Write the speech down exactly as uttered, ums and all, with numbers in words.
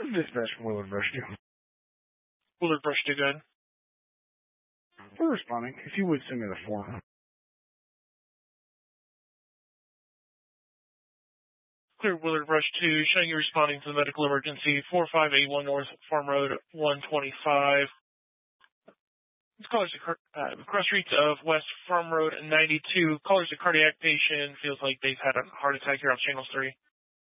Dispatch from Willard Brush two. Willard Brush two, good. We're responding. If you would send me the form. Clear Willard Brush two, showing you responding to the medical emergency, four five eight one North Farm Road, one twenty-five. This caller's a uh, cross streets of West Farm Road ninety-two. Caller's a cardiac patient. Feels like they've had a heart attack here off channel three.